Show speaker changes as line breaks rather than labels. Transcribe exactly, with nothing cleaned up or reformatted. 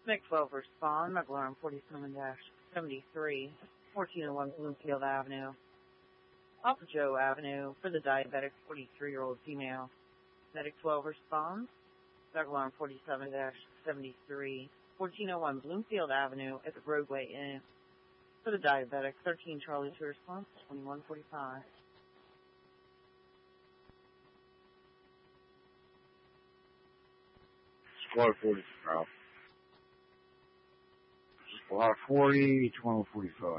M C twelve respond, McLaren forty-seven seventy-three, fourteen oh one Bloomfield Avenue. Papa Joe Avenue for the diabetic forty-three-year-old female. Medic twelve responds, McLaren forty-seven seventy-three, fourteen oh one Bloomfield Avenue at the roadway inn. For the diabetic, thirteen Charlie two response, twenty-one forty-five.
Squad forty, Ralph. Squad forty, twenty forty-five.